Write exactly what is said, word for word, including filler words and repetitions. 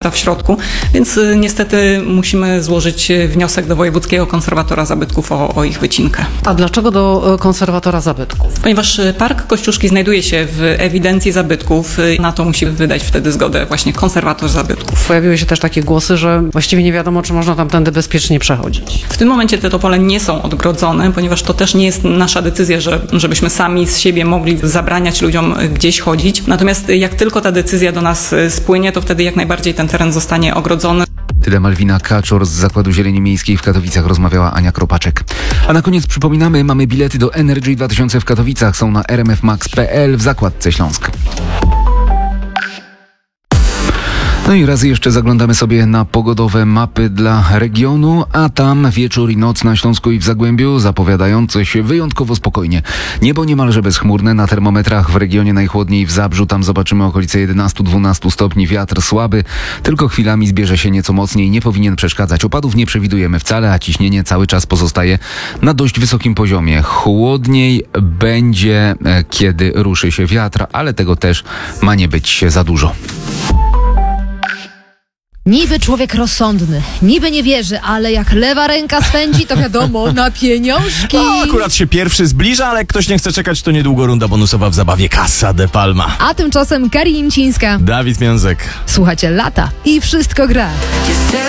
w środku, więc y, niestety musimy złożyć wniosek do wojewódzkiego konserwatora zabytków o, o ich wycinkę. A dlaczego do konserwatora zabytków? Ponieważ Park Kościuszki znajduje się w ewidencji zabytków, na to musi wydać wtedy zgodę właśnie konserwator zabytków. Pojawiły się też takie głosy, że właściwie nie wiadomo, czy można tamtędy bezpiecznie przechodzić. W tym momencie te topole nie są odgrodzone, ponieważ to też nie jest nasza decyzja, że, żebyśmy sami z siebie mogli zabraniać ludziom gdzieś chodzić. Natomiast jak tylko ta decyzja do nas spłynie, to wtedy jak najbardziej ten teren zostanie ogrodzony. Tyle Malwina Kaczor z Zakładu Zieleni Miejskiej w Katowicach, rozmawiała Ania Kropaczek. A na koniec przypominamy, mamy bilety do Energy dwa tysiące w Katowicach, są na r m f max kropka p l w zakładce Śląsk. No i raz jeszcze zaglądamy sobie na pogodowe mapy dla regionu, a tam wieczór i noc na Śląsku i w Zagłębiu zapowiadające się wyjątkowo spokojnie. Niebo niemalże bezchmurne, na termometrach w regionie najchłodniej w Zabrzu, tam zobaczymy okolice jedenaście dwanaście stopni, wiatr słaby, tylko chwilami zbierze się nieco mocniej, nie powinien przeszkadzać. Opadów nie przewidujemy wcale, a ciśnienie cały czas pozostaje na dość wysokim poziomie. Chłodniej będzie, kiedy ruszy się wiatr, ale tego też ma nie być za dużo. Niby człowiek rozsądny, niby nie wierzy, ale jak lewa ręka swędzi, to wiadomo, na pieniążki. No, akurat się pierwszy zbliża, ale jak ktoś nie chce czekać, to niedługo runda bonusowa w zabawie Casa de Palma. A tymczasem Karin Cińska. Dawid Miązek. Słuchajcie, lata i wszystko gra.